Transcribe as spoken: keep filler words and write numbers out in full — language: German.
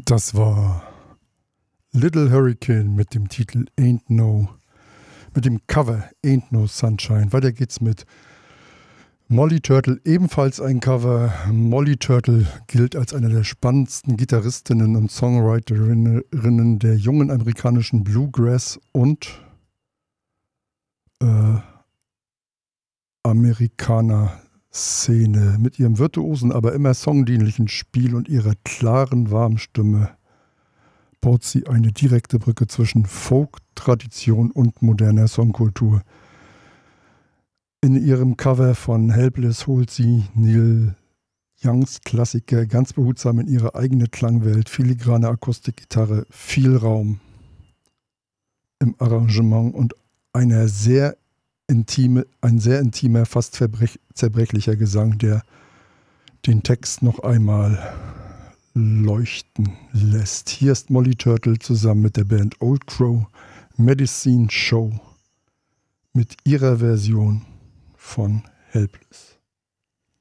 Das war Little Hurricane mit dem Titel Ain't No, mit dem Cover Ain't No Sunshine. Weiter geht's mit Molly Turtle, ebenfalls ein Cover. Molly Turtle gilt als eine der spannendsten Gitarristinnen und Songwriterinnen der jungen amerikanischen Bluegrass- und äh, Amerikaner-Szene. Mit ihrem virtuosen, aber immer songdienlichen Spiel und ihrer klaren, warmen Stimme baut sie eine direkte Brücke zwischen Folk-Tradition und moderner Songkultur. In ihrem Cover von Helpless holt sie Neil Youngs Klassiker ganz behutsam in ihre eigene Klangwelt, filigrane Akustikgitarre, viel Raum im Arrangement und einer sehr intime, ein sehr intimer, fast verbrech, zerbrechlicher Gesang, der den Text noch einmal leuchten lässt. Hier ist Molly Turtle zusammen mit der Band Old Crow Medicine Show mit ihrer Version von Helpless.